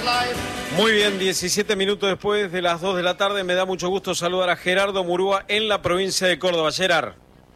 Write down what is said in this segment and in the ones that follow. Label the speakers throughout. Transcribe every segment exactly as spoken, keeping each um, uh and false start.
Speaker 1: Muy bien, diecisiete minutos después de las dos de la tarde, me da mucho gusto saludar a Gerardo Murúa en la provincia de Córdoba. Gerard.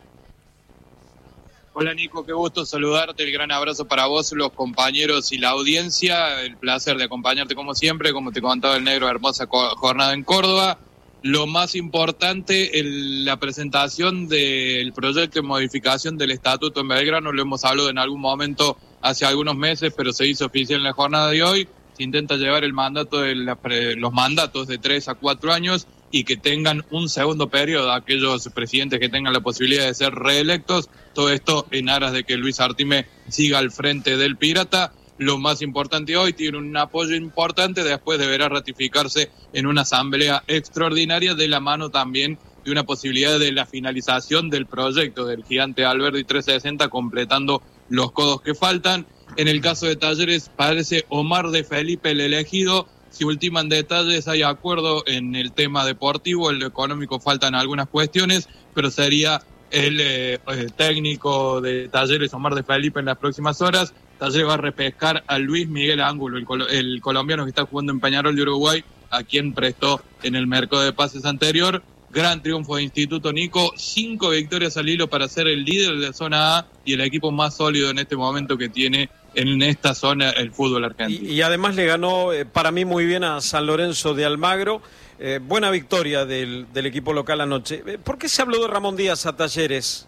Speaker 2: Hola Nico, qué gusto saludarte, el gran abrazo para vos, los compañeros y la audiencia, el placer de acompañarte como siempre, como te contaba el negro, hermosa jornada en Córdoba. Lo más importante, el, la presentación del proyecto de modificación del estatuto en Belgrano, lo hemos hablado en algún momento hace algunos meses, pero se hizo oficial en la jornada de hoy. Se intenta llevar el mandato de la, los mandatos de tres a cuatro años y que tengan un segundo periodo aquellos presidentes que tengan la posibilidad de ser reelectos. Todo esto en aras de que Luis Artime siga al frente del Pirata. Lo más importante hoy, tiene un apoyo importante, después deberá ratificarse en una asamblea extraordinaria de la mano también de una posibilidad de la finalización del proyecto del gigante Alberdi trescientos sesenta, completando los codos que faltan. En el caso de Talleres parece Omar de Felipe el elegido. Si ultiman detalles, hay acuerdo en el tema deportivo, el económico faltan algunas cuestiones, pero sería el, eh, el técnico de Talleres, Omar de Felipe, en las próximas horas. Talleres va a repescar a Luis Miguel Ángulo, el, col el colombiano que está jugando en Peñarol de Uruguay, a quien prestó en el mercado de pases anterior. Gran triunfo de Instituto, Nico, cinco victorias al hilo para ser el líder de la zona A y el equipo más sólido en este momento que tiene en esta zona el fútbol argentino.
Speaker 1: Y, y además le ganó, eh, para mí, muy bien a San Lorenzo de Almagro. Eh, buena victoria del, del equipo local anoche. Eh, ¿Por qué se habló de Ramón Díaz a Talleres?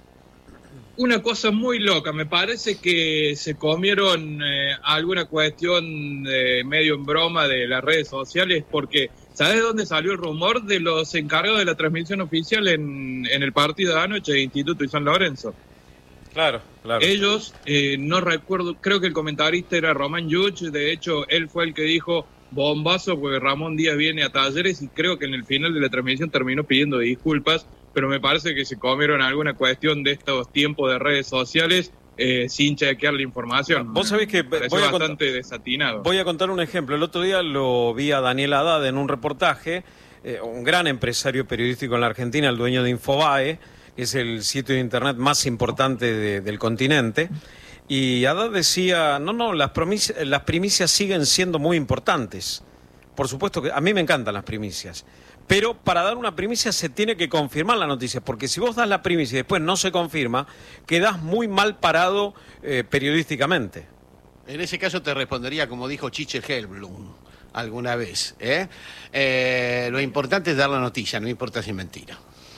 Speaker 2: Una cosa muy loca, me parece que se comieron eh, alguna cuestión de medio en broma de las redes sociales, porque ¿sabes dónde salió el rumor? De los encargados de la transmisión oficial en, en el partido de anoche de Instituto y San Lorenzo.
Speaker 1: Claro, claro.
Speaker 2: Ellos, eh, no recuerdo, creo que el comentarista era Román Yuch, de hecho él fue el que dijo bombazo porque Ramón Díaz viene a Talleres, y creo que en el final de la transmisión terminó pidiendo disculpas, pero me parece que se comieron alguna cuestión de estos tiempos de redes sociales eh, sin chequear la información.
Speaker 1: Vos sabés que
Speaker 2: voy a bastante desatinado.
Speaker 1: Voy a contar un ejemplo. El otro día lo vi a Daniel Haddad en un reportaje, eh, un gran empresario periodístico en la Argentina, el dueño de Infobae, que es el sitio de internet más importante de, del continente. Y Haddad decía, no, no, las, las primicias siguen siendo muy importantes. Por supuesto que a mí me encantan las primicias. Pero para dar una primicia se tiene que confirmar la noticia, porque si vos das la primicia y después no se confirma, quedás muy mal parado eh, periodísticamente.
Speaker 3: En ese caso te respondería como dijo Chiche Helblum alguna vez. ¿eh? Eh, lo importante es dar la noticia, no importa si es mentira.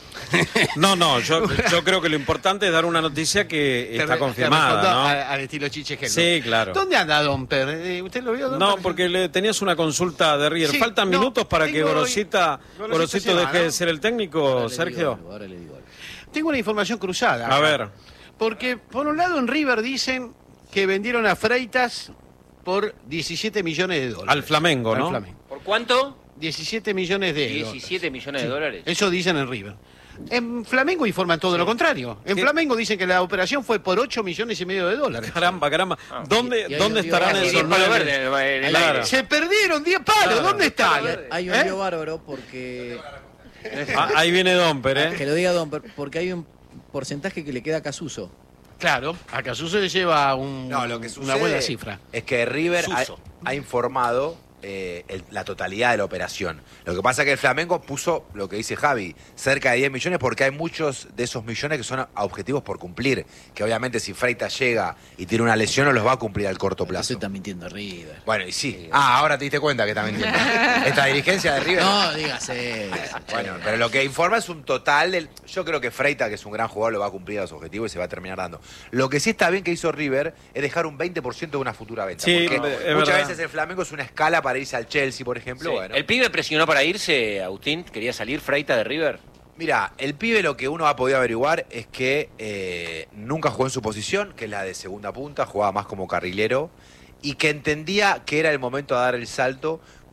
Speaker 1: No, no, yo, yo creo que lo importante es dar una noticia que
Speaker 3: te
Speaker 1: está
Speaker 3: re,
Speaker 1: confirmada,
Speaker 3: te
Speaker 1: ¿no?
Speaker 3: Al, al estilo Chiche Helblum.
Speaker 1: Sí, claro.
Speaker 3: ¿Dónde anda Domper? Eh, ¿Usted lo vio, Domper?
Speaker 1: No, porque le tenías una consulta de River.
Speaker 3: Sí,
Speaker 1: ¿Faltan
Speaker 3: no,
Speaker 1: minutos para que Gorosita, Gorosito deje
Speaker 3: ¿no?
Speaker 1: de ser el técnico,
Speaker 4: Ahora
Speaker 1: Sergio?
Speaker 4: Algo, ahora le digo algo.
Speaker 3: Tengo una información cruzada.
Speaker 1: A
Speaker 3: acá.
Speaker 1: ver.
Speaker 3: Porque, por un lado, en River dicen que vendieron a Freitas por diecisiete millones de dólares.
Speaker 1: Al Flamengo, ¿no?
Speaker 3: Al Flamengo.
Speaker 5: ¿Por cuánto?
Speaker 3: diecisiete millones de dólares.
Speaker 5: diecisiete millones de dólares.
Speaker 3: Eso dicen en River. En Flamengo informan todo sí. lo contrario. En
Speaker 1: ¿Qué?
Speaker 3: Flamengo dicen que la operación fue por ocho millones y medio de dólares.
Speaker 1: Caramba, caramba.
Speaker 5: Ah.
Speaker 1: ¿Dónde,
Speaker 4: Y- y
Speaker 1: ¿dónde
Speaker 4: hay-
Speaker 1: estarán
Speaker 4: hay-
Speaker 1: esos
Speaker 5: diez palos
Speaker 1: nueve?
Speaker 5: verdes en el
Speaker 1: Claro.
Speaker 5: aire.
Speaker 3: Se perdieron diez palos.
Speaker 1: Claro.
Speaker 3: ¿Dónde están?
Speaker 4: Y hay- Hay un
Speaker 3: ¿Eh?
Speaker 4: lío bárbaro porque...
Speaker 1: Ah, ahí viene Domper, ¿eh?
Speaker 4: Que lo diga Don, porque hay un porcentaje que le queda a Casuso.
Speaker 3: Claro, a Casuso le lleva un,
Speaker 6: No, lo que
Speaker 3: una
Speaker 6: sucede
Speaker 3: buena cifra.
Speaker 6: es que River ha,
Speaker 3: Suso.
Speaker 6: ha informado eh, el- la totalidad de la operación. Lo que pasa es que el Flamengo puso, lo que dice Javi, cerca de diez millones, porque hay muchos de esos millones que son a- a objetivos por cumplir, que obviamente si Freitas llega y tiene una lesión no los va a cumplir al corto plazo.
Speaker 4: Se está mintiendo River.
Speaker 6: Bueno, y sí. Ah, ahora te diste cuenta que está mintiendo. Esta dirigencia de River...
Speaker 4: No, dígase.
Speaker 6: Bueno, pero lo que informa es un total del... Yo creo que Freitas, que es un gran jugador, lo va a cumplir a los objetivos y se va a terminar dando. Lo que sí está bien que hizo River es dejar un veinte por ciento de una futura venta.
Speaker 1: Sí,
Speaker 6: porque
Speaker 1: es
Speaker 6: muchas
Speaker 1: verdad.
Speaker 6: veces el Flamengo es una escala para irse al Chelsea, por ejemplo.
Speaker 5: Sí.
Speaker 6: Bueno.
Speaker 5: ¿El pibe presionó para irse, Agustín? ¿Quería salir Freitas de River?
Speaker 6: Mira, el pibe lo que uno ha podido averiguar es que eh, nunca jugó en su posición, que es la de segunda punta, jugaba más como carrilero, y que entendía que era el momento de dar el salto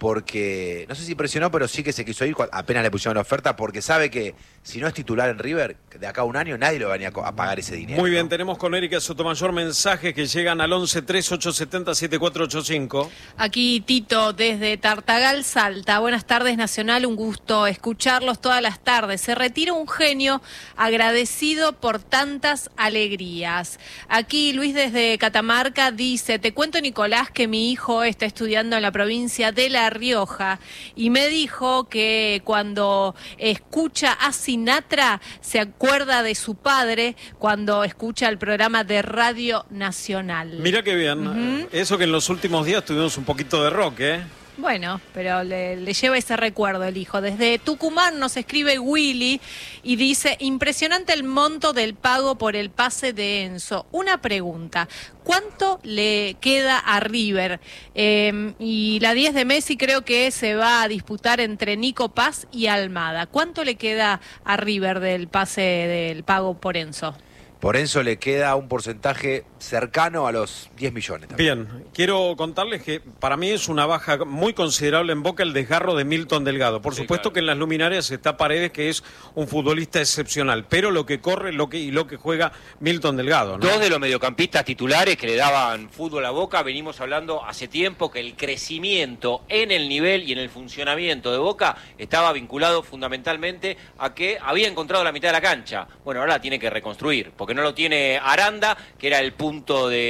Speaker 6: porque, no sé si presionó, pero sí que se quiso ir apenas le pusieron la oferta, porque sabe que si no es titular en River, de acá a un año nadie lo va a venir a pagar ese dinero.
Speaker 1: Muy bien,
Speaker 6: ¿no?
Speaker 1: tenemos con Erika Sotomayor mensajes que llegan al once tres ocho siete cero siete cuatro ocho cinco.
Speaker 7: Aquí Tito desde Tartagal, Salta. Buenas tardes, Nacional, un gusto escucharlos todas las tardes. Se retira un genio agradecido por tantas alegrías. Aquí Luis desde Catamarca dice, te cuento, Nicolás, que mi hijo está estudiando en la provincia de La Rioja y me dijo que cuando escucha a Sinatra se acuerda de su padre cuando escucha el programa de Radio Nacional.
Speaker 1: Mira qué bien. Uh-huh. Eso que en los últimos días tuvimos un poquito de rock, ¿eh?
Speaker 7: Bueno, pero le, le lleva ese recuerdo el hijo. Desde Tucumán nos escribe Willy y dice, impresionante el monto del pago por el pase de Enzo. Una pregunta, ¿cuánto le queda a River? Eh, y la diez de Messi creo que se va a disputar entre Nico Paz y Almada. ¿Cuánto le queda a River del pase del pago por Enzo?
Speaker 6: Por Enzo le queda un porcentaje cercano a los diez millones. También.
Speaker 1: Bien, quiero contarles que para mí es una baja muy considerable en Boca el desgarro de Milton Delgado. Por sí, supuesto claro. que en las luminarias está Paredes, que es un futbolista excepcional, pero lo que corre lo que, y lo que juega Milton Delgado, ¿no?
Speaker 5: Dos de los mediocampistas titulares que le daban fútbol a Boca, venimos hablando hace tiempo que el crecimiento en el nivel y en el funcionamiento de Boca estaba vinculado fundamentalmente a que había encontrado la mitad de la cancha. Bueno, ahora la tiene que reconstruir, porque no lo tiene Aranda, que era el punto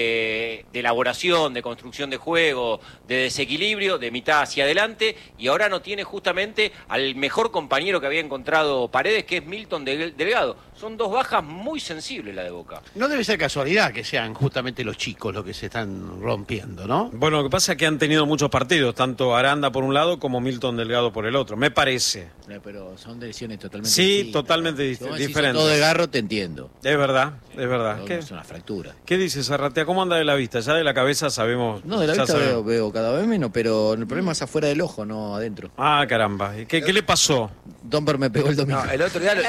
Speaker 5: de, de elaboración, de construcción de juego, de desequilibrio, de mitad hacia adelante, y ahora no tiene justamente al mejor compañero que había encontrado Paredes, que es Milton Delgado. Son dos bajas muy sensibles la de Boca.
Speaker 3: No debe ser casualidad que sean justamente los chicos los que se están rompiendo, ¿no?
Speaker 1: Bueno, lo que pasa es que han tenido muchos partidos, tanto Aranda por un lado como Milton Delgado por el otro, me parece.
Speaker 4: Pero son lesiones totalmente
Speaker 1: sí,
Speaker 4: distintas.
Speaker 1: Sí, totalmente
Speaker 4: si
Speaker 1: diferentes.
Speaker 4: Todo de garro te entiendo.
Speaker 1: Es verdad, es verdad.
Speaker 4: No,
Speaker 1: ¿Qué?
Speaker 4: es una fractura.
Speaker 1: ¿Qué dices, Arratea? ¿Cómo anda de la vista? Ya de la cabeza sabemos...
Speaker 4: No, de la vista veo, veo cada vez menos, pero el problema es afuera del ojo, no adentro.
Speaker 1: Ah, caramba. ¿Qué, ¿qué le pasó?
Speaker 4: Domper me pegó el domingo.
Speaker 6: No, el otro día lo,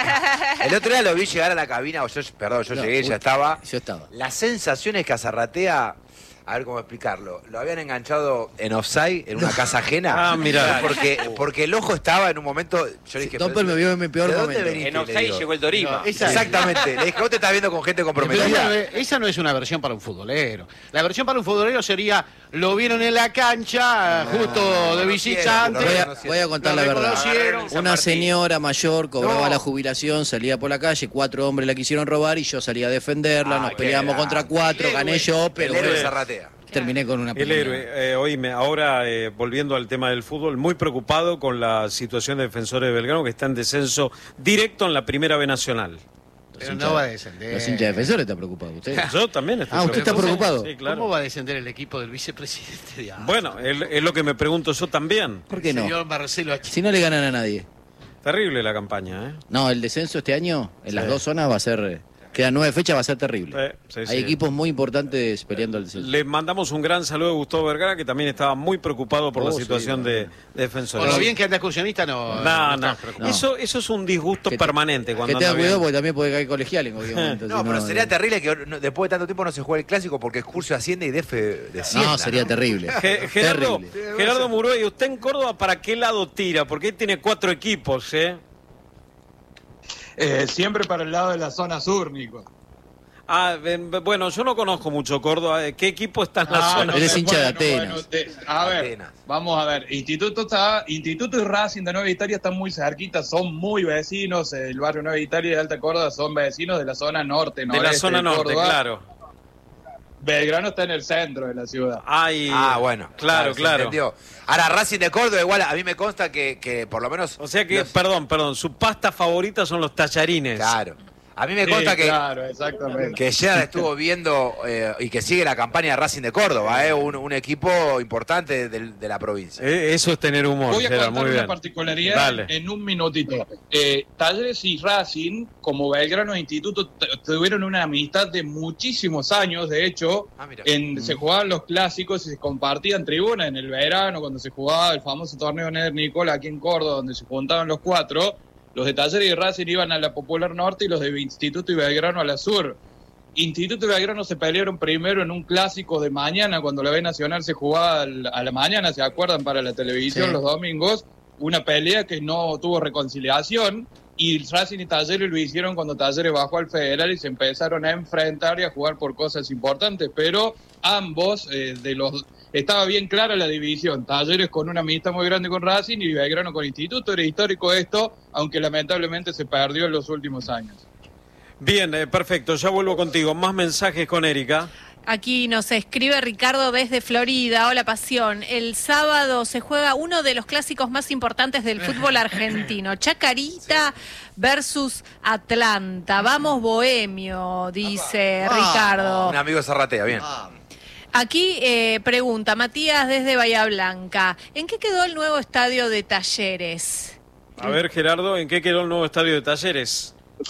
Speaker 6: el otro día lo vi llegar a la cabina, o yo, perdón, yo no, llegué, ya estaba.
Speaker 4: Yo estaba.
Speaker 6: La sensación es que a Zarratea, a ver cómo explicarlo, lo habían enganchado en offside en una casa ajena.
Speaker 1: Ah, mira.
Speaker 6: Porque, porque el ojo estaba en un momento. Yo le dije,
Speaker 4: Domper me vio en mi peor
Speaker 6: ¿de dónde
Speaker 4: momento.
Speaker 6: veniste?
Speaker 5: En offside llegó el Dorima.
Speaker 3: No, esa
Speaker 6: Exactamente. Le dije, vos te estás viendo con gente comprometida.
Speaker 3: Esa, esa no es una versión para un futbolero. La versión para un futbolero sería, lo vieron en la cancha, no, justo de visitante.
Speaker 4: Voy a, voy a contar la verdad. Una señora mayor cobraba
Speaker 3: No.
Speaker 4: la jubilación, salía por la calle, cuatro hombres la quisieron robar y yo salí a defenderla,
Speaker 6: Ah,
Speaker 4: nos
Speaker 6: qué
Speaker 4: peleamos
Speaker 6: grande.
Speaker 4: contra cuatro,
Speaker 6: El
Speaker 4: gané
Speaker 6: héroe,
Speaker 4: yo, pero
Speaker 6: el héroe de
Speaker 4: bueno,
Speaker 6: Zarratea.
Speaker 4: terminé con una
Speaker 1: El
Speaker 4: pelea.
Speaker 1: héroe, eh, oíme, ahora eh, volviendo al tema del fútbol, muy preocupado con la situación de Defensores de Belgrano, que está en descenso directo en la Primera B Nacional.
Speaker 3: Pero no va a descender.
Speaker 4: Los hinchas defensores están preocupados. ¿Usted?
Speaker 1: Yo también estoy
Speaker 4: Ah, ¿usted está preocupado?
Speaker 1: Sí, claro.
Speaker 3: ¿Cómo va a descender el equipo del vicepresidente de Atlas?
Speaker 1: Bueno, es, es lo que me pregunto yo también.
Speaker 4: ¿Por qué no?
Speaker 3: Señor Marcelo H.
Speaker 4: Si no le ganan a nadie.
Speaker 1: Terrible la campaña, ¿eh?
Speaker 4: No, el descenso este año en
Speaker 1: Sí.
Speaker 4: las dos zonas va a ser... eh, Quedan nueve fechas, va a ser terrible.
Speaker 1: Eh, sí,
Speaker 4: Hay
Speaker 1: sí.
Speaker 4: equipos muy importantes peleando el descenso.
Speaker 1: Le mandamos un gran saludo a Gustavo Vergara, que también estaba muy preocupado por
Speaker 4: Oh,
Speaker 1: la
Speaker 4: sí,
Speaker 1: situación
Speaker 4: no,
Speaker 1: de,
Speaker 4: no.
Speaker 1: de Defensores.
Speaker 3: Por lo bien que anda excursionista, no.
Speaker 1: No,
Speaker 3: no
Speaker 1: no.
Speaker 3: estás preocupado.
Speaker 1: Eso, eso es un disgusto
Speaker 4: Que te-
Speaker 1: permanente. Cuando
Speaker 4: Que tenga
Speaker 1: anda
Speaker 4: cuidado
Speaker 1: bien.
Speaker 4: porque también puede caer colegial en cualquier momento.
Speaker 6: No,
Speaker 4: si
Speaker 6: pero sería
Speaker 4: eh.
Speaker 6: terrible que no- después de tanto tiempo no se juegue el clásico porque Excursio asciende y Defe descienda.
Speaker 4: No, sería terrible.
Speaker 1: Ge- Gerardo,
Speaker 4: Terrible.
Speaker 1: Gerardo Muruey, ¿usted en Córdoba para qué lado tira? Porque él tiene cuatro equipos, ¿eh?
Speaker 2: Eh, siempre para el lado de la zona sur, Nico.
Speaker 1: Ah, ben- bueno, yo no conozco mucho Córdoba. ¿Qué equipo está en la
Speaker 2: Ah,
Speaker 1: zona?
Speaker 4: Él es
Speaker 2: sé,
Speaker 4: hincha de Atenas.
Speaker 2: bueno, de- a ver,
Speaker 6: Atenas.
Speaker 2: vamos a ver. Instituto está, Instituto y Racing de Nueva Italia están muy cerquitas, son muy vecinos. El barrio Nueva Italia y de Alta Córdoba son vecinos de la zona norte,
Speaker 1: De
Speaker 2: noreste
Speaker 1: la zona norte,
Speaker 2: Córdoba.
Speaker 1: claro.
Speaker 2: Belgrano está en el centro de la ciudad.
Speaker 1: Ay,
Speaker 6: Ah, bueno.
Speaker 1: Claro,
Speaker 6: se
Speaker 1: claro.
Speaker 6: entendió. Ahora, Racing de Córdoba, igual a mí me consta que, que por lo menos.
Speaker 1: O sea que,
Speaker 6: los-
Speaker 1: perdón, perdón, su pasta favorita son los tallarines.
Speaker 6: Claro. A mí me
Speaker 2: Sí,
Speaker 6: consta que.
Speaker 2: claro, exactamente.
Speaker 6: Que Gerard estuvo viendo eh, y que sigue la campaña de Racing de Córdoba, eh, un, un equipo importante del- de la provincia.
Speaker 1: Eh, eso es tener humor,
Speaker 2: Voy a
Speaker 1: Gerard,
Speaker 2: contar
Speaker 1: muy
Speaker 2: una
Speaker 1: bien.
Speaker 2: particularidad
Speaker 1: Dale.
Speaker 2: en un minutito. Eh, Talleres y Racing, como Belgrano e Instituto, t- tuvieron una amistad de muchísimos años. De hecho,
Speaker 6: Ah, mira.
Speaker 2: en, se jugaban los clásicos y se compartían tribunas en el verano, cuando se jugaba el famoso torneo Neder Nicola aquí en Córdoba, donde se juntaban los cuatro. Los de Talleres y Racing iban a la Popular Norte y los de Instituto y Belgrano a la Sur. Instituto y Belgrano se pelearon primero en un clásico de mañana, cuando la B Nacional se jugaba a la mañana, ¿se acuerdan? Para la televisión, sí, los domingos, una pelea que no tuvo reconciliación, y Racing y Talleres lo hicieron cuando Talleres bajó al Federal y se empezaron a enfrentar y a jugar por cosas importantes, pero ambos, eh, de los estaba bien clara la división, Talleres con una amistad muy grande con Racing y Belgrano con Instituto. Era histórico esto, aunque lamentablemente se perdió en los últimos años.
Speaker 1: Bien, eh, perfecto, ya vuelvo contigo. Más mensajes con Erika.
Speaker 7: Aquí nos escribe Ricardo desde Florida. Hola, Pasión. El sábado se juega uno de los clásicos más importantes del fútbol argentino. Chacarita versus Atlanta. Vamos, Bohemio, dice
Speaker 6: ah,
Speaker 7: Ricardo.
Speaker 6: Un amigo de Zarratea, bien.
Speaker 3: Ah.
Speaker 7: Aquí eh, pregunta Matías desde Bahía Blanca. ¿En qué quedó el nuevo estadio de Talleres?
Speaker 1: A ver, Gerardo, ¿en qué quedó el nuevo estadio de Talleres?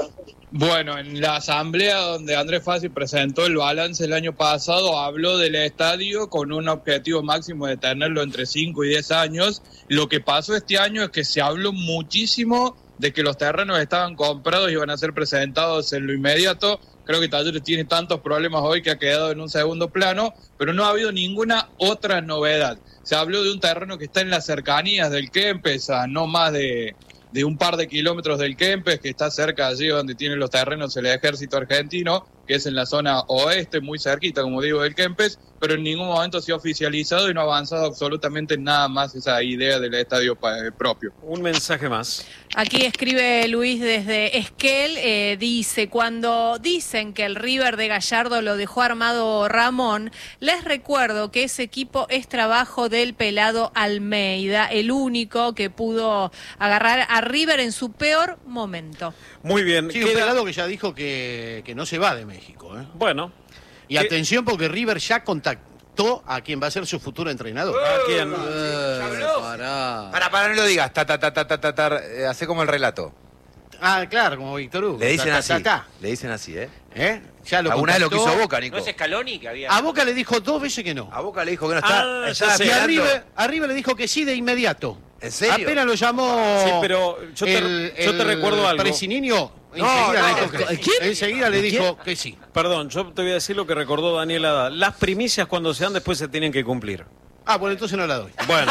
Speaker 2: Bueno, en la asamblea donde Andrés Fassi presentó el balance el año pasado, habló del estadio con un objetivo máximo de tenerlo entre cinco y diez años. Lo que pasó este año es que se habló muchísimo de que los terrenos estaban comprados y iban a ser presentados en lo inmediato. Creo que Talleres tiene tantos problemas hoy que ha quedado en un segundo plano, pero no ha habido ninguna otra novedad. Se habló de un terreno que está en las cercanías del Kempes, a no más de... de un par de kilómetros del Kempes, que está cerca allí donde tienen los terrenos el ejército argentino, que es en la zona oeste, muy cerquita, como digo, del Kempes, pero en ningún momento se ha oficializado y no ha avanzado absolutamente nada más esa idea del estadio propio.
Speaker 1: Un mensaje más.
Speaker 7: Aquí escribe Luis desde Esquel, eh, dice, cuando dicen que el River de Gallardo lo dejó armado Ramón, les recuerdo que ese equipo es trabajo del pelado Almeida, el único que pudo agarrar a River en su peor momento.
Speaker 1: Muy bien.
Speaker 3: Sí, un pelado que ya dijo que, que no se va de México, ¿eh?
Speaker 1: Bueno.
Speaker 3: Y
Speaker 1: ¿Qué?
Speaker 3: atención, porque River ya contactó a quien va a ser su futuro entrenador.
Speaker 1: ¿A quién?
Speaker 4: Eh, pará.
Speaker 6: Para, para, no lo digas. Ta, ta, ta, ta, ta, ta, ta, eh, hace como el relato.
Speaker 3: Ah, claro, como Víctor Hugo.
Speaker 6: Le dicen
Speaker 3: Ta, ta,
Speaker 6: así.
Speaker 3: ta, ta.
Speaker 6: Le dicen así, ¿eh?
Speaker 3: ¿Eh? Ya lo
Speaker 6: Alguna vez lo
Speaker 3: contactó.
Speaker 6: quiso Boca, Nico.
Speaker 5: ¿No es Scaloni que había?
Speaker 3: A Boca le dijo dos veces que no.
Speaker 6: A Boca le dijo que no está.
Speaker 1: Ah,
Speaker 6: está
Speaker 1: ya sé.
Speaker 3: Y a
Speaker 6: esperando.
Speaker 3: River, a River le dijo que sí de inmediato.
Speaker 6: ¿En serio?
Speaker 3: Apenas lo llamó.
Speaker 1: Sí, pero yo te-
Speaker 3: el,
Speaker 1: yo te
Speaker 3: el
Speaker 1: recuerdo algo.
Speaker 3: Presininho,
Speaker 6: No,
Speaker 3: enseguida
Speaker 6: no,
Speaker 3: le dijo que,
Speaker 4: ¿quién?
Speaker 3: enseguida le dijo que sí.
Speaker 1: Perdón, yo te voy a decir lo que recordó Daniel Haddad. Las primicias cuando se dan después se tienen que cumplir.
Speaker 3: Ah, bueno, entonces no la doy.
Speaker 1: Bueno.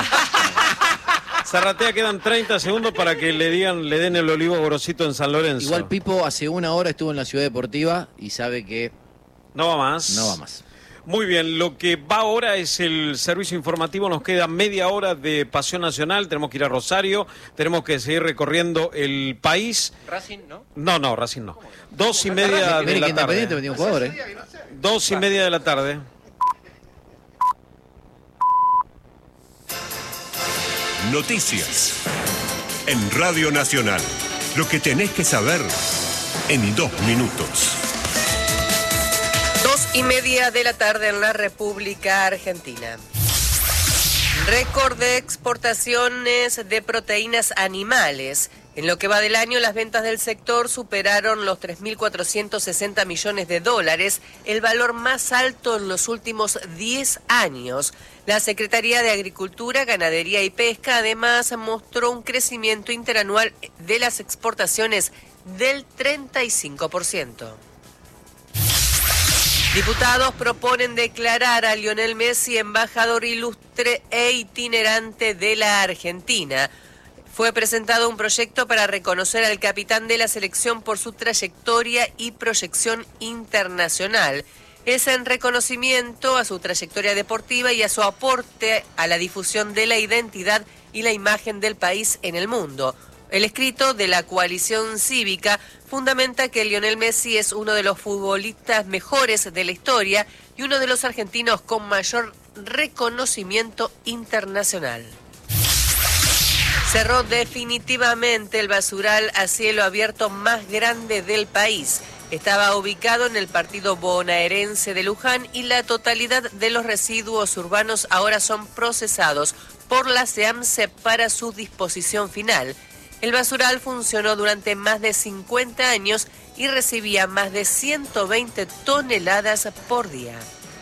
Speaker 1: Zarratea, quedan treinta segundos para que le digan, le den el olivo gorosito en San Lorenzo.
Speaker 4: Igual Pipo hace una hora estuvo en la Ciudad Deportiva y sabe que
Speaker 1: No va más.
Speaker 4: no va más.
Speaker 1: Muy bien, lo que va ahora es el servicio informativo. Nos queda media hora de Pasión Nacional. Tenemos que ir a Rosario, tenemos que seguir recorriendo el país.
Speaker 5: Racing, ¿no?
Speaker 1: No, no, Racing no. Dos y media de
Speaker 4: América
Speaker 1: la
Speaker 4: Independiente
Speaker 1: tarde.
Speaker 4: vendió un jugador, ¿eh?
Speaker 1: Dos y media de la tarde.
Speaker 8: Noticias en Radio Nacional. Lo que tenés que saber en dos minutos.
Speaker 9: Dos y media de la tarde en la República Argentina. Récord de exportaciones de proteínas animales. En lo que va del año, las ventas del sector superaron los tres mil cuatrocientos sesenta millones de dólares, el valor más alto en los últimos diez años. La Secretaría de Agricultura, Ganadería y Pesca además mostró un crecimiento interanual de las exportaciones del treinta y cinco por ciento. Diputados proponen declarar a Lionel Messi embajador ilustre e itinerante de la Argentina. Fue presentado un proyecto para reconocer al capitán de la selección por su trayectoria y proyección internacional. Es en reconocimiento a su trayectoria deportiva y a su aporte a la difusión de la identidad y la imagen del país en el mundo. El escrito de la coalición cívica fundamenta que Lionel Messi es uno de los futbolistas mejores de la historia y uno de los argentinos con mayor reconocimiento internacional. Cerró definitivamente el basural a cielo abierto más grande del país. Estaba ubicado en el partido bonaerense de Luján y la totalidad de los residuos urbanos ahora son procesados por la SEAMSE para su disposición final. El basural funcionó durante más de cincuenta años y recibía más de ciento veinte toneladas por día.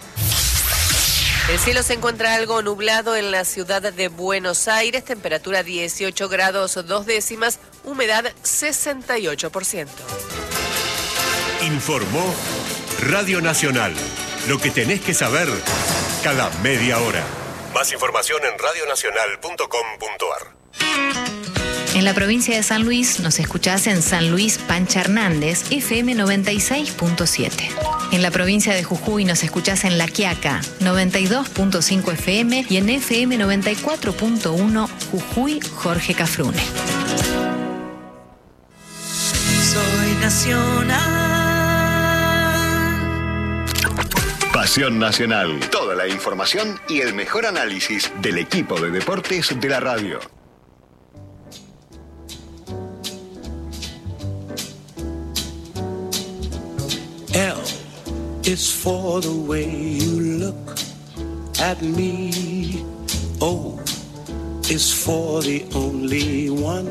Speaker 9: El cielo se encuentra algo nublado en la ciudad de Buenos Aires, temperatura dieciocho grados dos décimas, humedad sesenta y ocho por ciento.
Speaker 8: Informó Radio Nacional. Lo que tenés que saber cada media hora. Más información en radio nacional punto com punto a r.
Speaker 10: En la provincia de San Luis nos escuchás en San Luis Pancha Hernández, F M noventa y seis punto siete. En la provincia de Jujuy nos escuchás en La Quiaca, noventa y dos punto cinco F M y en F M noventa y cuatro punto uno Jujuy Jorge Cafrune.
Speaker 11: Soy nacional.
Speaker 12: Pasión Nacional. Toda la información y el mejor análisis del equipo de deportes de la radio.
Speaker 11: L is for the way you look at me. O is for the only one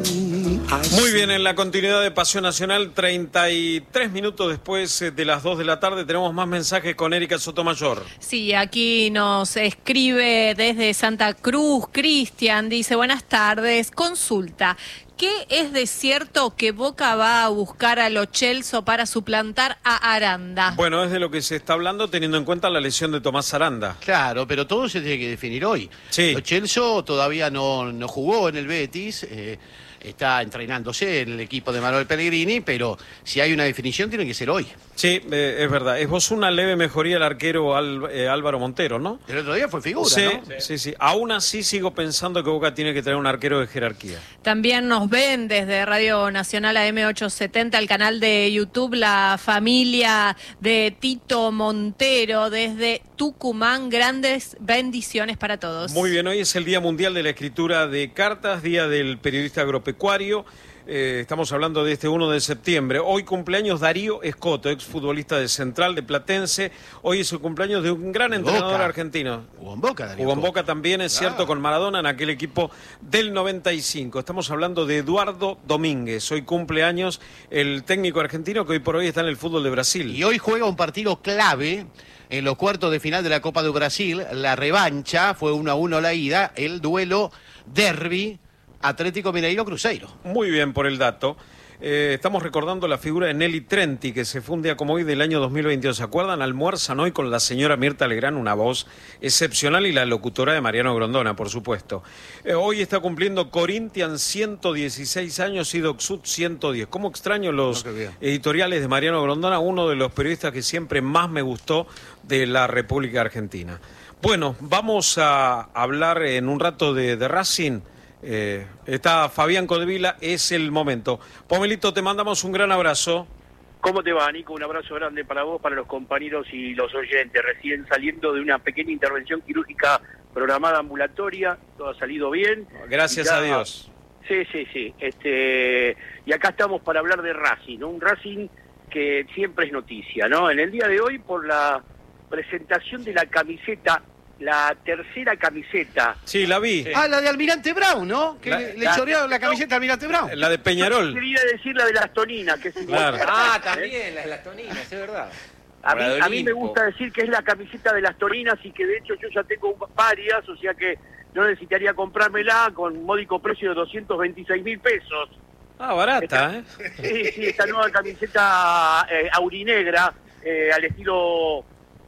Speaker 11: I see.
Speaker 1: Muy bien, en la continuidad de Pasión Nacional, treinta y tres minutos después de las dos de la tarde, tenemos más mensajes con Erika Sotomayor.
Speaker 7: Sí, aquí nos escribe desde Santa Cruz, Cristian, dice, buenas tardes, consulta. ¿Qué es de cierto que Boca va a buscar a Lo Celso para suplantar a Aranda?
Speaker 1: Bueno, es de lo que se está hablando teniendo en cuenta la lesión de Tomás Aranda.
Speaker 3: Claro, pero todo se tiene que definir hoy.
Speaker 1: Sí.
Speaker 3: Lo Celso todavía no, no jugó en el Betis, eh, está entrenándose en el equipo de Manuel Pellegrini, pero si hay una definición tiene que ser hoy.
Speaker 1: Sí, eh, es verdad. Es vos una leve mejoría el arquero Al, eh, Álvaro Montero, ¿no?
Speaker 3: El otro día fue figura,
Speaker 1: sí,
Speaker 3: ¿no?
Speaker 1: Sí, sí, sí. Aún así sigo pensando que Boca tiene que traer un arquero de jerarquía.
Speaker 7: También nos ven desde Radio Nacional A M ochocientos setenta, el canal de YouTube, la familia de Tito Montero desde Tucumán. Grandes bendiciones para todos.
Speaker 1: Muy bien, hoy es el Día Mundial de la Escritura de Cartas, Día del Periodista Agropecuario. Eh, estamos hablando de este uno de septiembre. Hoy cumpleaños Darío Escoto, exfutbolista de Central, de Platense. Hoy es el cumpleaños de un gran entrenador
Speaker 3: Boca.
Speaker 1: argentino.
Speaker 3: Jugó en Boca, Darío
Speaker 1: Jugó en
Speaker 3: Escoto.
Speaker 1: Boca también, es
Speaker 3: Claro.
Speaker 1: cierto, con Maradona en aquel equipo del noventa y cinco. Estamos hablando de Eduardo Domínguez. Hoy cumpleaños el técnico argentino que hoy por hoy está en el fútbol de Brasil.
Speaker 3: Y hoy juega un partido clave en los cuartos de final de la Copa de Brasil. La revancha fue uno a uno la ida, el duelo derbi Atlético Mineiro Cruzeiro.
Speaker 1: Muy bien por el dato. Eh, estamos recordando la figura de Nelly Trenti, que se fue un día como hoy del año dos mil veintidós. ¿Se acuerdan? Almuerzan hoy con la señora Mirta Legrand, una voz excepcional, y la locutora de Mariano Grondona, por supuesto. Eh, hoy está cumpliendo Corinthians ciento dieciséis años y Docsud ciento diez. ¿Cómo extraño los
Speaker 3: No, qué bien.
Speaker 1: editoriales de Mariano Grondona? Uno de los periodistas que siempre más me gustó de la República Argentina. Bueno, vamos a hablar en un rato de, de Racing. Eh, está Fabián Codevila, es el momento. Pomelito, te mandamos un gran abrazo.
Speaker 13: ¿Cómo te va, Nico? Un abrazo grande para vos, para los compañeros y los oyentes. Recién saliendo de una pequeña intervención quirúrgica programada ambulatoria, todo ha salido bien.
Speaker 1: Gracias
Speaker 13: ya,
Speaker 1: a Dios.
Speaker 13: Sí, sí, sí. Este, y acá estamos para hablar de Racing, ¿no? Un Racing que siempre es noticia, ¿no? En el día de hoy, por la presentación de la camiseta, la tercera camiseta.
Speaker 1: Sí, la vi.
Speaker 3: Ah, la de Almirante Brown, ¿no? Que
Speaker 1: La-
Speaker 3: le, le
Speaker 13: la-
Speaker 3: chorearon la camiseta de Almirante Brown.
Speaker 1: La de Peñarol.
Speaker 13: Yo quería decir la de las Toninas, que es igual.
Speaker 1: Claro.
Speaker 13: que la-
Speaker 5: Ah,
Speaker 13: ¿eh?
Speaker 5: también, las, las toninas, es verdad.
Speaker 13: A
Speaker 5: Como
Speaker 13: mí,
Speaker 5: la de
Speaker 13: a mí me
Speaker 5: Olimpo.
Speaker 13: gusta decir que es la camiseta de las Torinas y que de hecho yo ya tengo varias, o sea que no necesitaría comprármela con un módico precio de doscientos veintiséis mil pesos.
Speaker 1: Ah, barata, ¿eh?
Speaker 13: Sí, sí, esta nueva camiseta eh, aurinegra, eh, al estilo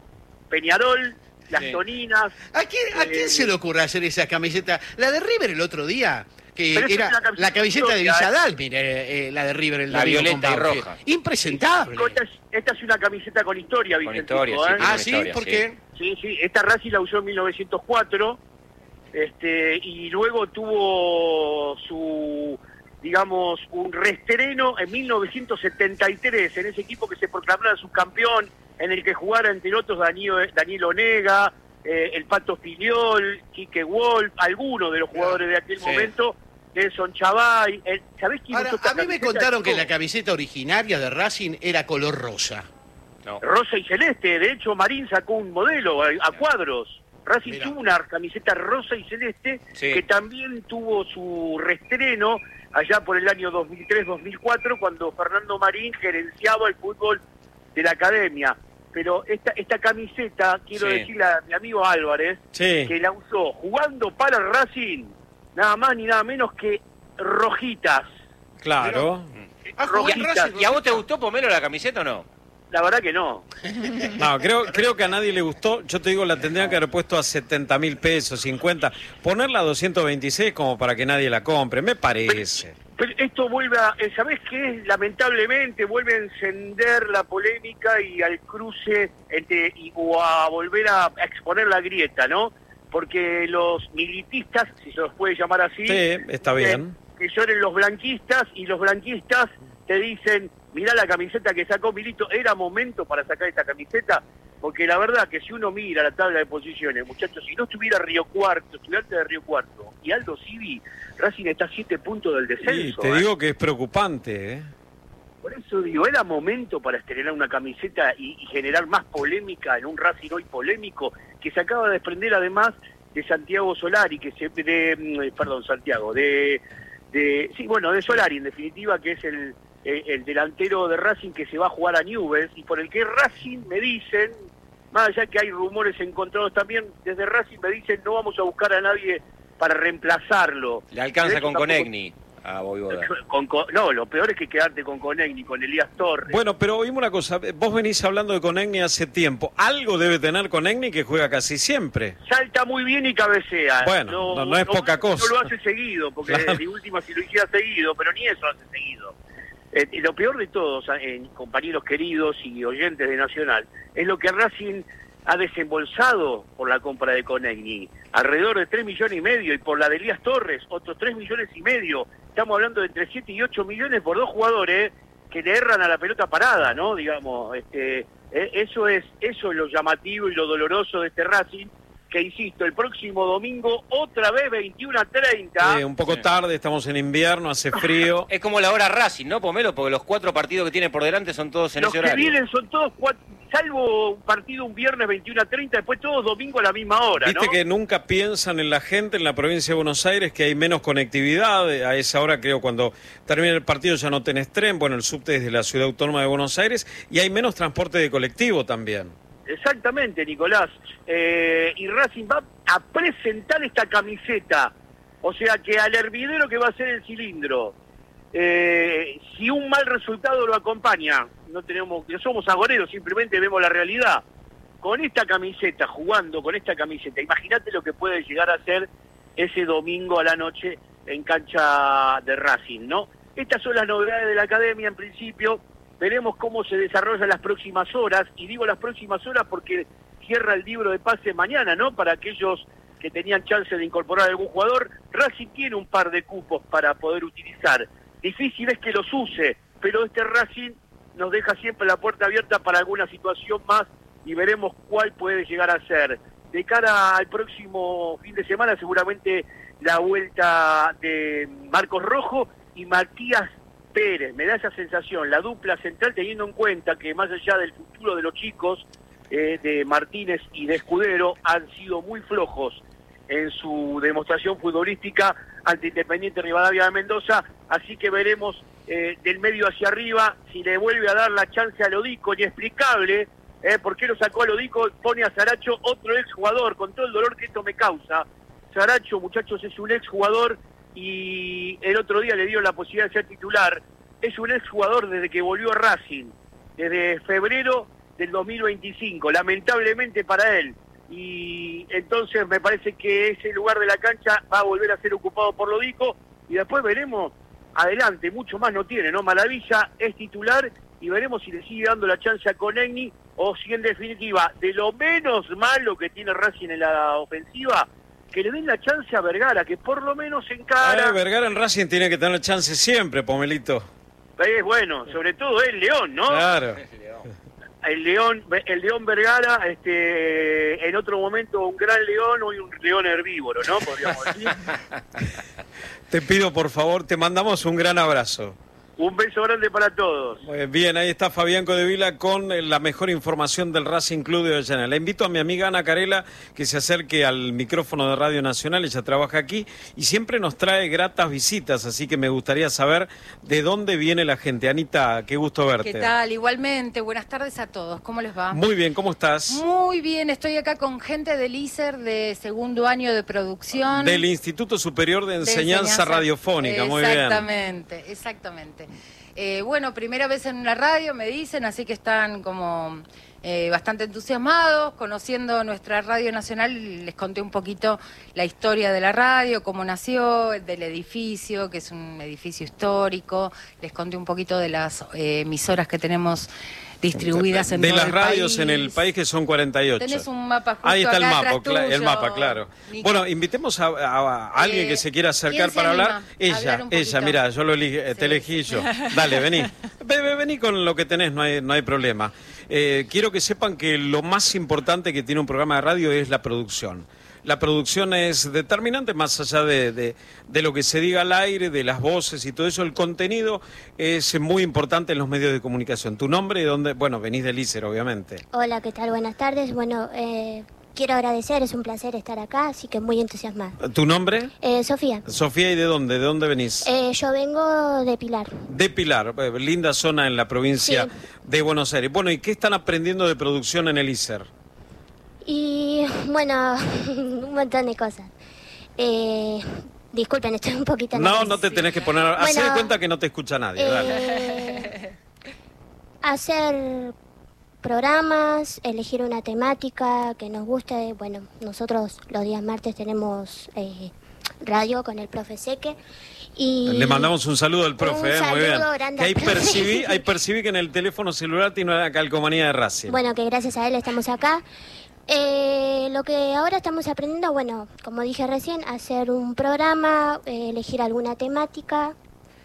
Speaker 13: Peñarol, las
Speaker 5: Sí.
Speaker 13: Toninas.
Speaker 3: ¿A quién, ¿A quién
Speaker 13: Eh,
Speaker 3: se le ocurre hacer esa camiseta? La de River el otro día, que
Speaker 13: Pero esa
Speaker 3: era
Speaker 13: es una camiseta
Speaker 3: la camiseta de
Speaker 13: propia,
Speaker 3: Villadal, mire, eh, la de River el
Speaker 5: La
Speaker 3: domingo
Speaker 5: violeta
Speaker 3: con
Speaker 5: y
Speaker 3: Banfield.
Speaker 5: roja.
Speaker 3: Impresentable.
Speaker 13: Esta es, esta es una camiseta con historia,
Speaker 5: Con
Speaker 13: Vicentico,
Speaker 5: historia, sí,
Speaker 13: ¿eh?
Speaker 5: tiene
Speaker 3: Ah,
Speaker 5: una
Speaker 3: ¿sí?
Speaker 5: historia,
Speaker 3: ¿Por
Speaker 5: sí.
Speaker 3: qué?
Speaker 13: Sí, sí, esta Racing la usó en mil novecientos cuatro, este, y luego tuvo su, digamos, un reestreno en mil novecientos setenta y tres, en ese equipo que se proclamara subcampeón, en el que jugara entre otros Daniel, Daniel Onega, eh, el Pato Filiol, Quique Wolf, algunos de los jugadores de aquel
Speaker 5: Sí.
Speaker 13: momento, Nelson Chavay. El, ¿Sabés quién
Speaker 3: Ahora,
Speaker 13: usó esta
Speaker 3: a mí me
Speaker 13: camiseta,
Speaker 3: contaron que
Speaker 13: Nico?
Speaker 3: la camiseta originaria de Racing era color rosa.
Speaker 5: No.
Speaker 13: Rosa y celeste, de hecho Marín sacó un modelo a, a cuadros. Racing
Speaker 3: Mirá.
Speaker 13: tuvo una camiseta rosa y celeste
Speaker 5: Sí.
Speaker 13: que también tuvo su reestreno allá por el año dos mil tres dos mil cuatro cuando Fernando Marín gerenciaba el fútbol de la academia. Pero esta esta camiseta, quiero
Speaker 5: Sí.
Speaker 13: decirle a mi amigo Álvarez,
Speaker 1: Sí.
Speaker 13: que la usó jugando para el Racing, nada más ni nada menos que rojitas.
Speaker 1: Claro.
Speaker 3: Ah, jugó en
Speaker 13: Rojitas.
Speaker 3: Racing,
Speaker 5: ¿Y a vos te gustó, Pomelo, la camiseta o no?
Speaker 13: La verdad que no.
Speaker 1: No, creo, creo que a nadie le gustó. Yo te digo, la tendrían que haber puesto a setenta mil pesos, cincuenta. Ponerla a doscientos veintiséis como para que nadie la compre, me parece.
Speaker 13: Pero, pero esto vuelve a, ¿sabés qué? Lamentablemente vuelve a encender la polémica y al cruce entre, y, o a volver a, a exponer la grieta, ¿no? Porque los militistas, si se los puede llamar así...
Speaker 1: Sí, está bien.
Speaker 13: Que, que son los blanquistas, y los blanquistas te dicen... Mirá la camiseta que sacó Milito, ¿era momento para sacar esta camiseta? Porque la verdad que si uno mira la tabla de posiciones, muchachos, si no estuviera Río Cuarto, estudiante de Río Cuarto y Aldo Civi, Racing está a siete puntos del descenso.
Speaker 1: Sí, te ¿eh? digo que es preocupante, ¿eh?
Speaker 13: Por eso digo, ¿era momento para estrenar una camiseta y, y generar más polémica en un Racing hoy polémico, que se acaba de desprender además de Santiago Solari, que se... de perdón, Santiago, de... de sí, bueno, de Solari, en definitiva, que es el... el delantero de Racing que se va a jugar a Newell's, y por el que Racing me dicen, más allá que hay rumores encontrados también, desde Racing me dicen no vamos a buscar a nadie para reemplazarlo.
Speaker 5: Le alcanza con Conegni a Voivoda.
Speaker 13: Con, con, no, lo peor es que quedarte con Conegni, con Elías Torres.
Speaker 1: Bueno, pero oímos una cosa, vos venís hablando de Conegni hace tiempo, algo debe tener Conegni que juega casi siempre.
Speaker 13: Salta muy bien y cabecea.
Speaker 1: Bueno, no, no, no es no, poca cosa.
Speaker 13: No lo hace seguido, porque claro. De última si lo hiciera seguido, pero ni eso hace seguido. Eh, y lo peor de todos, eh, compañeros queridos y oyentes de Nacional, es lo que Racing ha desembolsado por la compra de Conegni, alrededor de tres millones y medio, y por la de Elías Torres, otros tres millones y medio. Estamos hablando de entre siete y ocho millones por dos jugadores que le erran a la pelota parada, ¿no? Digamos, este, eh, eso es eso es lo llamativo y lo doloroso de este Racing, que insisto, el próximo domingo otra vez veintiuno a treinta.
Speaker 1: Sí, un poco tarde, estamos en invierno, hace frío.
Speaker 5: Es como la hora Racing, ¿no, Pomelo? Porque los cuatro partidos que tiene por delante son todos en
Speaker 13: los
Speaker 5: ese horario.
Speaker 13: Los que vienen son todos cuatro, salvo un partido un viernes veintiuno a treinta, después todos domingo a la misma hora,
Speaker 1: Viste
Speaker 13: ¿no?
Speaker 1: que nunca piensan en la gente en la provincia de Buenos Aires, que hay menos conectividad. A esa hora, creo, cuando termina el partido ya no tenés tren, bueno, el subte es de la Ciudad Autónoma de Buenos Aires, y hay menos transporte de colectivo también.
Speaker 13: Exactamente, Nicolás. Eh, y Racing va a presentar esta camiseta. O sea que al hervidero que va a ser el cilindro, eh, si un mal resultado lo acompaña, no tenemos, no somos agoreros, simplemente vemos la realidad. Con esta camiseta, jugando con esta camiseta, imagínate lo que puede llegar a ser ese domingo a la noche en cancha de Racing, ¿no? Estas son las novedades de la academia en principio. Veremos cómo se desarrollan las próximas horas, y digo las próximas horas porque cierra el libro de pases mañana, ¿no? Para aquellos que tenían chance de incorporar a algún jugador, Racing tiene un par de cupos para poder utilizar. Difícil es que los use, pero este Racing nos deja siempre la puerta abierta para alguna situación más, y veremos cuál puede llegar a ser. De cara al próximo fin de semana, seguramente la vuelta de Marcos Rojo y Matías Pérez, me da esa sensación, la dupla central, teniendo en cuenta que más allá del futuro de los chicos, eh, de Martínez y de Escudero, han sido muy flojos en su demostración futbolística ante Independiente Rivadavia de Mendoza, así que veremos eh, del medio hacia arriba si le vuelve a dar la chance a Lodico, inexplicable, eh, por qué lo sacó a Lodico, pone a Saracho, otro exjugador, con todo el dolor que esto me causa. Saracho, muchachos, es un exjugador, y el otro día le dio la posibilidad de ser titular. Es un exjugador desde que volvió a Racing, desde febrero del dos mil veinticinco, lamentablemente para él. Y entonces me parece que ese lugar de la cancha va a volver a ser ocupado por Lodico, y después veremos adelante, mucho más no tiene, ¿no? Maravilla es titular, y veremos si le sigue dando la chance a Conegni, o si en definitiva, de lo menos malo que tiene Racing en la ofensiva, que le den la chance a Vergara, que por lo menos encara...
Speaker 1: Eh, Vergara en Racing tiene que tener chance siempre, Pomelito.
Speaker 13: Es bueno, sobre todo el León, ¿no?
Speaker 1: Claro.
Speaker 13: El León, el León Vergara, este, en otro momento un gran león, hoy un león herbívoro, ¿no? Podríamos decir.
Speaker 1: Te pido, por favor, te mandamos un gran abrazo.
Speaker 13: Un beso grande para todos.
Speaker 1: Bien, ahí está Fabián Codevila con la mejor información del Racing Club de Avellaneda. Le invito a mi amiga Ana Carela que se acerque al micrófono de Radio Nacional, ella trabaja aquí y siempre nos trae gratas visitas, así que me gustaría saber de dónde viene la gente. Anita, qué gusto verte.
Speaker 14: ¿Qué tal? Igualmente, buenas tardes a todos. ¿Cómo les va?
Speaker 1: Muy bien, ¿cómo estás?
Speaker 14: Muy bien, estoy acá con gente del I S E R de segundo año de producción.
Speaker 1: Del Instituto Superior de Enseñanza,
Speaker 14: de Enseñanza
Speaker 1: Radiofónica, muy bien.
Speaker 14: Exactamente, exactamente. Eh, bueno, primera vez en la radio, me dicen, así que están como eh, bastante entusiasmados, conociendo nuestra radio nacional. Les conté un poquito la historia de la radio, cómo nació, del edificio, que es un edificio histórico. Les conté un poquito de las eh, emisoras que tenemos distribuidas en
Speaker 1: de
Speaker 14: todo
Speaker 1: las
Speaker 14: el
Speaker 1: radios
Speaker 14: país.
Speaker 1: en el país, que son cuarenta y ocho.
Speaker 14: Tenés un mapa justo
Speaker 1: Ahí está el
Speaker 14: acá
Speaker 1: mapa,
Speaker 14: atrás
Speaker 1: cla- el
Speaker 14: tuyo,
Speaker 1: mapa, claro.
Speaker 14: Nico.
Speaker 1: Bueno, invitemos a, a- a alguien
Speaker 14: Eh,
Speaker 1: que se quiera acercar
Speaker 14: ¿quién se
Speaker 1: para
Speaker 14: anima
Speaker 1: hablar.
Speaker 14: a
Speaker 1: Ella,
Speaker 14: hablar un
Speaker 1: ella,
Speaker 14: poquito?
Speaker 1: mira, yo lo elige- te elegí yo. Dale, vení. Ve- ve- vení con lo que tenés, no hay, no hay problema. Eh, quiero que sepan que lo más importante que tiene un programa de radio es la producción. La producción es determinante, más allá de, de, de lo que se diga al aire, de las voces y todo eso. El contenido es muy importante en los medios de comunicación. ¿Tu nombre y dónde? Bueno, venís del Lícer, obviamente.
Speaker 15: Hola, ¿qué tal? Buenas tardes. Bueno, eh, quiero agradecer, es un placer estar acá, así que muy entusiasmada.
Speaker 1: ¿Tu nombre?
Speaker 15: Eh, Sofía,
Speaker 1: Sofía, ¿y de dónde? ¿De dónde venís?
Speaker 15: eh, yo vengo de Pilar.
Speaker 1: De Pilar, eh, linda zona en la provincia
Speaker 15: Sí.
Speaker 1: de Buenos Aires. Bueno, ¿y qué están aprendiendo de producción en el Lícer?
Speaker 15: Y bueno, un montón de cosas. Eh, disculpen, estoy un poquito
Speaker 1: No,
Speaker 15: nerviosa.
Speaker 1: no te tenés que poner... Hacé de
Speaker 15: Bueno,
Speaker 1: cuenta que no te escucha nadie, dale.
Speaker 15: Eh, hacer programas, elegir una temática que nos guste. Bueno, nosotros los días martes tenemos eh, radio con el profe Seque. Y
Speaker 1: Le mandamos un saludo al profe,
Speaker 15: Un
Speaker 1: eh, muy bien.
Speaker 15: saludo grande
Speaker 1: Que ahí
Speaker 15: al profe.
Speaker 1: percibí, ahí percibí que en el teléfono celular tiene una calcomanía de Racing.
Speaker 15: Bueno, que gracias a él estamos acá. Eh, lo que ahora estamos aprendiendo, bueno, como dije recién, hacer un programa, eh, elegir alguna temática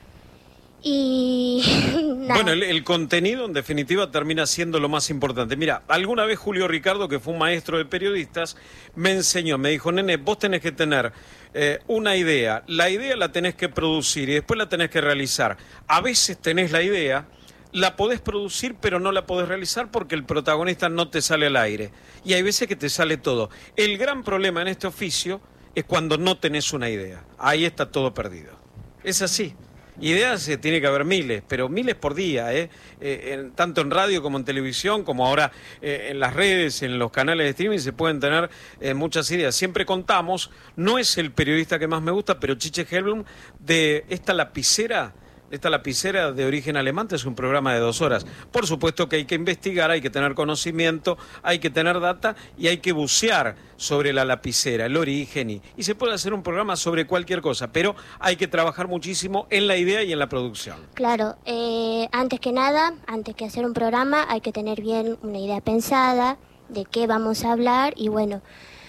Speaker 15: y nada.
Speaker 1: Bueno, el, el contenido en definitiva termina siendo lo más importante. Mira, alguna vez Julio Ricardo, que fue un maestro de periodistas, me enseñó, me dijo, nene, vos tenés que tener eh, una idea, la idea la tenés que producir y después la tenés que realizar. A veces tenés la idea, la podés producir pero no la podés realizar porque el protagonista no te sale al aire. Y hay veces que te sale todo. El gran problema en este oficio es cuando no tenés una idea. Ahí está todo perdido. Es así. Ideas eh, tiene que haber miles, pero miles por día, ¿eh? Eh, en- tanto en radio como en televisión, como ahora eh, en las redes, en los canales de streaming, se pueden tener eh, muchas ideas. Siempre contamos, no es el periodista que más me gusta, pero Chiche Helblum, de esta lapicera, esta lapicera de origen alemán, es un programa de dos horas. Por supuesto que hay que investigar, hay que tener conocimiento, hay que tener data y hay que bucear sobre la lapicera, el origen, y, y se puede hacer un programa sobre cualquier cosa, pero hay que trabajar muchísimo en la idea y en la producción.
Speaker 15: Claro, eh, antes que nada, antes que hacer un programa, hay que tener bien una idea pensada de qué vamos a hablar y bueno,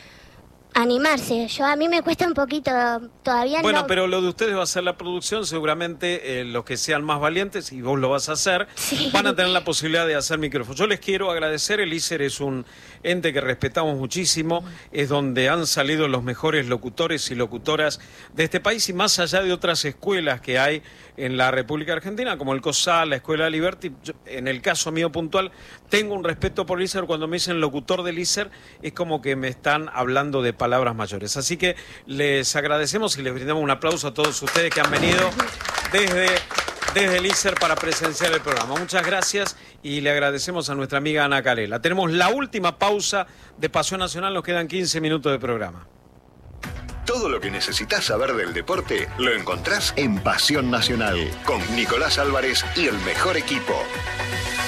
Speaker 15: animarse. Yo a mí me cuesta un poquito, todavía
Speaker 1: Bueno,
Speaker 15: no...
Speaker 1: pero lo de ustedes va a ser la producción, seguramente eh, los que sean más valientes, y vos lo vas a hacer, van a tener la posibilidad de hacer micrófonos. Yo les quiero agradecer, el Lícer es un ente que respetamos muchísimo, es donde han salido los mejores locutores y locutoras de este país, y más allá de otras escuelas que hay en la República Argentina, como el COSAL, la Escuela Liberty. Yo, en el caso mío puntual, tengo un respeto por Lícer. Cuando me dicen locutor de Lícer, es como que me están hablando de palabras mayores. Así que les agradecemos y les brindamos un aplauso a todos ustedes que han venido desde, desde el Lícer para presenciar el programa. Muchas gracias y le agradecemos a nuestra amiga Ana Calela. Tenemos la última pausa de Pasión Nacional, nos quedan quince minutos de programa.
Speaker 12: Todo lo que necesitas saber del deporte lo encontrás en Pasión Nacional con Nicolás Álvarez y el mejor equipo.